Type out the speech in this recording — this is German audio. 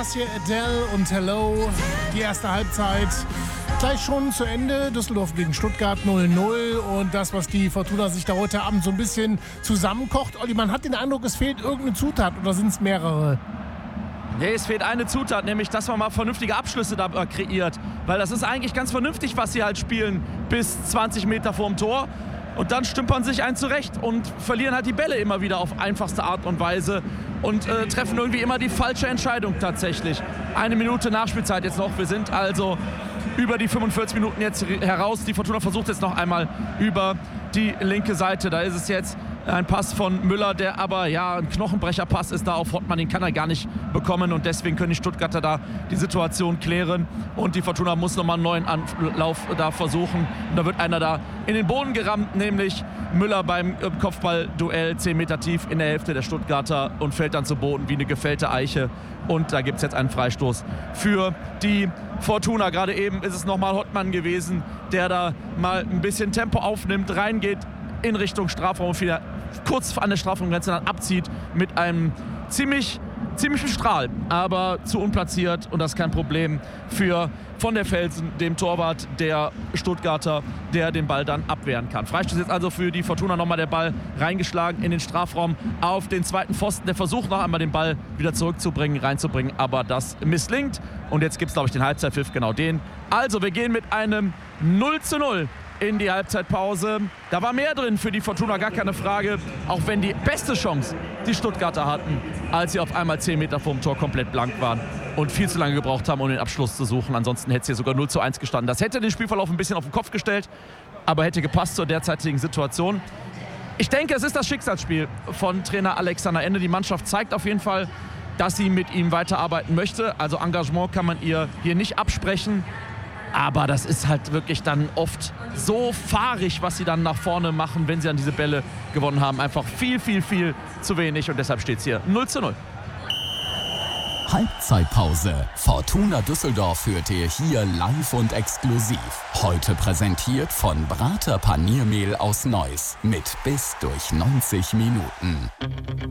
Das hier Adele und Hello. Die erste Halbzeit gleich schon zu Ende. Düsseldorf gegen Stuttgart 0-0. Und das, was die Fortuna sich da heute Abend so ein bisschen zusammenkocht. Olli, man hat den Eindruck, es fehlt irgendeine Zutat oder sind es mehrere? Nee, es fehlt eine Zutat, nämlich, dass man mal vernünftige Abschlüsse da kreiert. Weil das ist eigentlich ganz vernünftig, was sie halt spielen, bis 20 Meter vorm Tor. Und dann stümpern sich einen zurecht und verlieren halt die Bälle immer wieder auf einfachste Art und Weise und treffen irgendwie immer die falsche Entscheidung tatsächlich. 1 Minute Nachspielzeit jetzt noch. Wir sind also über die 45 Minuten jetzt heraus. Die Fortuna versucht jetzt noch einmal über die linke Seite. Da ist es jetzt ein Pass von Müller, der aber ja ein Knochenbrecherpass ist da auf Hottmann. Den kann er gar nicht bekommen und deswegen können die Stuttgarter da die Situation klären. Und die Fortuna muss nochmal einen neuen Anlauf da versuchen. Und da wird einer da in den Boden gerammt, nämlich Müller beim Kopfballduell 10 Meter tief in der Hälfte der Stuttgarter und fällt dann zu Boden wie eine gefällte Eiche. Und da gibt es jetzt einen Freistoß für die Fortuna. Gerade eben ist es nochmal Hottmann gewesen, der da mal ein bisschen Tempo aufnimmt, reingeht in Richtung Strafraum und wieder kurz an der Strafraumgrenze dann abzieht mit einem ziemlichen Strahl, aber zu unplatziert und das ist kein Problem für von der Velsen, dem Torwart der Stuttgarter, der den Ball dann abwehren kann. Freistoß jetzt also für die Fortuna, nochmal der Ball reingeschlagen in den Strafraum auf den zweiten Pfosten. Der versucht noch einmal den Ball wieder reinzubringen, aber das misslingt und jetzt gibt es, glaube ich, den Halbzeitpfiff, genau den. Also wir gehen mit einem 0:0 in die Halbzeitpause. Da war mehr drin für die Fortuna, gar keine Frage. Auch wenn die beste Chance die Stuttgarter hatten, als sie auf einmal 10 Meter vorm Tor komplett blank waren und viel zu lange gebraucht haben, um den Abschluss zu suchen. Ansonsten hätte es hier sogar 0:1 gestanden. Das hätte den Spielverlauf ein bisschen auf den Kopf gestellt, aber hätte gepasst zur derzeitigen Situation. Ich denke, es ist das Schicksalsspiel von Trainer Alexander Ende. Die Mannschaft zeigt auf jeden Fall, dass sie mit ihm weiterarbeiten möchte. Also Engagement kann man ihr hier nicht absprechen. Aber das ist halt wirklich dann oft so fahrig, was sie dann nach vorne machen, wenn sie dann diese Bälle gewonnen haben. Einfach viel zu wenig und deshalb steht es hier 0:0. Halbzeitpause. Fortuna Düsseldorf führt ihr hier live und exklusiv. Heute präsentiert von Brater Paniermehl aus Neuss. Mit bis durch 90 Minuten.